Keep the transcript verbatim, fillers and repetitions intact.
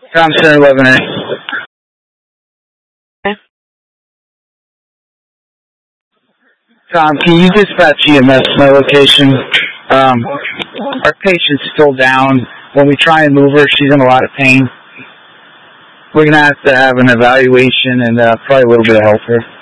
Tom Center eleven A. Tom, can you dispatch E M S to my location? Um, our patient's still down. When we try and move her, she's in a lot of pain. We're going to have to have an evaluation and uh, probably a little bit of help her.